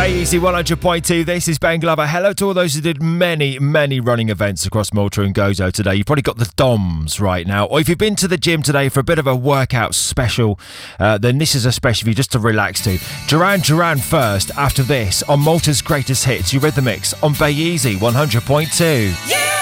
Easy 100.2. This is Ben Glover. Hello to all those who did many running events across Malta and Gozo today. You've probably got the DOMs right now. Or if you've been to the gym today for a bit of a workout special, then this is a special for you just to relax to. Duran first after this on Malta's Greatest Hits. You read the mix on Bay Easy 100.2. Yeah!